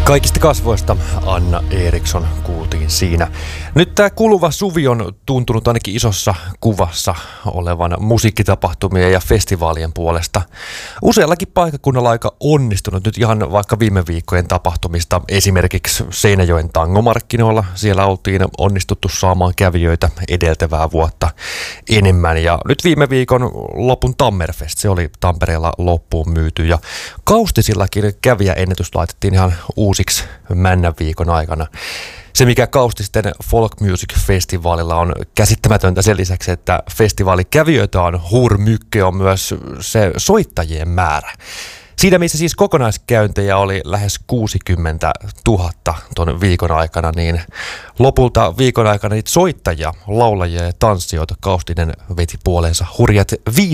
Kaikista kasvoista Anna Eriksson kuultiin siinä. Nyt tämä kuluva suvi on tuntunut ainakin isossa kuvassa olevan musiikkitapahtumien ja festivaalien puolesta. Useallakin paikkakunnalla aika onnistunut nyt ihan vaikka viime viikkojen tapahtumista. Esimerkiksi Seinäjoen tangomarkkinoilla siellä oltiin onnistuttu saamaan kävijöitä edeltävää vuotta enemmän. Ja nyt viime viikon lopun Tammerfest, se oli Tampereella loppuun myyty. Ja Kaustisillakin kävijäennätys laitettiin ihan uusiksi männän viikon aikana. Se, mikä Kaustisten Folk Music Festivalilla on käsittämätöntä sen lisäksi, että festivaalikävijöitä on hurmykke, on myös se soittajien määrä. Siinä, missä siis kokonaiskäyntejä oli lähes 60 000 tuon viikon aikana, niin lopulta viikon aikana niitä soittajia, laulajia ja tanssijoita Kaustinen veti puoleensa hurjat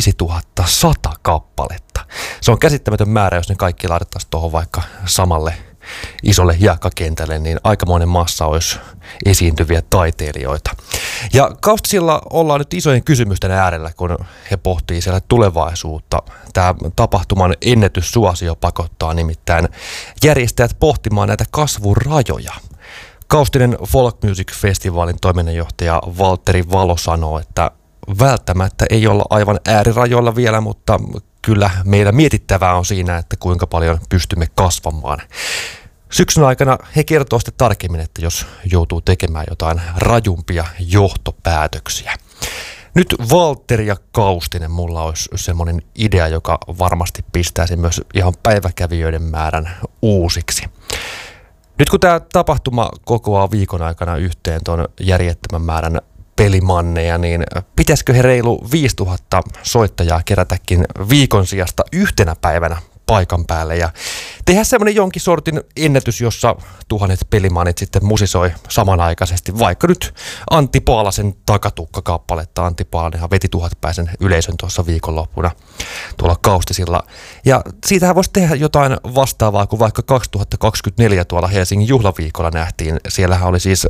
5100 kappaletta. Se on käsittämätön määrä, jos ne kaikki laitettaisiin tuohon vaikka samalle isolle hiekkakentälle, niin aikamoinen massa olisi esiintyviä taiteilijoita. Ja Kaustisilla ollaan nyt isojen kysymysten äärellä, kun he pohtii siellä tulevaisuutta. Tämä tapahtuman ennätyssuosio pakottaa nimittäin järjestäjät pohtimaan näitä kasvurajoja. Kaustinen Folk Music Festivalin toiminnanjohtaja Valtteri Valo sanoo, että välttämättä ei olla aivan äärirajoilla vielä, mutta kyllä meillä mietittävää on siinä, että kuinka paljon pystymme kasvamaan. Syksyn aikana he kertoo sitten tarkemmin, että jos joutuu tekemään jotain rajumpia johtopäätöksiä. Nyt Valtteri ja Kaustinen, mulla olisi semmoinen idea, joka varmasti pistäisi myös ihan päiväkävijöiden määrän uusiksi. Nyt kun tämä tapahtuma kokoaa viikon aikana yhteen tuon järjettömän määrän pelimanneja, niin pitäisikö he reilu 5000 soittajaa kerätäkin viikon sijasta yhtenä päivänä paikan päälle ja tehdä semmoinen jonkin sortin ennätys, jossa 1000 pelimannit sitten musisoi samanaikaisesti, vaikka nyt Antti Paalasen Takatukka-kappaletta. Antti Paalanenhan veti 1000-päisen yleisön tuossa viikonloppuna tuolla Kaustisilla. Ja siitähän voisi tehdä jotain vastaavaa kuin vaikka 2024 tuolla Helsingin juhlaviikolla nähtiin. Siellähän oli siis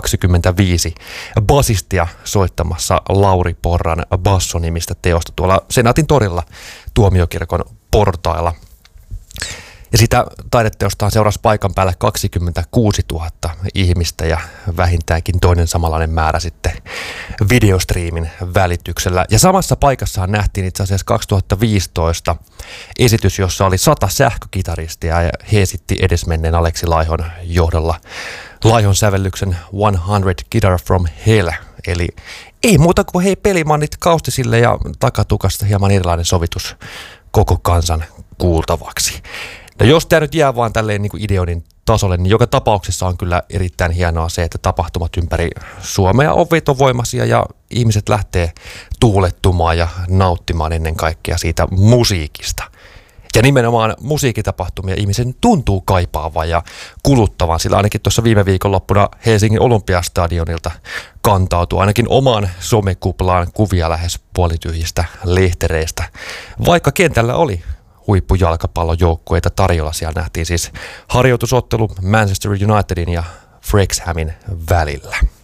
125 basistia soittamassa Lauri Porran Basso-nimistä teosta tuolla Senaatin torilla Tuomiokirkon portailla. Ja sitä taideteostaan seurasi paikan päällä 26 000 ihmistä ja vähintäänkin toinen samanlainen määrä sitten videostriimin välityksellä. Ja samassa paikassahan nähtiin itse asiassa 2015 esitys, jossa oli 100 sähkökitaristia ja he esitti edesmenneen Aleksi Laihon johdolla Laihon sävellyksen 100 Guitar from Hell. Eli ei muuta kuin hei pelimannit Kaustisille ja Takatukasta hieman erilainen sovitus koko kansan kuultavaksi. No jos tämä nyt jää vaan tälleen niin kuin ideoinnin tasolle, niin joka tapauksessa on kyllä erittäin hienoa se, että tapahtumat ympäri Suomea on vetovoimaisia ja ihmiset lähtee tuulettumaan ja nauttimaan ennen kaikkea siitä musiikista. Ja nimenomaan musiikkitapahtumia ihmisen tuntuu kaipaavan ja kuluttavan, sillä ainakin tuossa viime viikonloppuna Helsingin Olympiastadionilta kantautui ainakin omaan somekuplaan kuvia lähes puolityhjistä lehtereistä. Vaikka kentällä oli huippujalkapallojoukkueita tarjolla, siellä nähtiin siis harjoitusottelu Manchester Unitedin ja Wrexhamin välillä.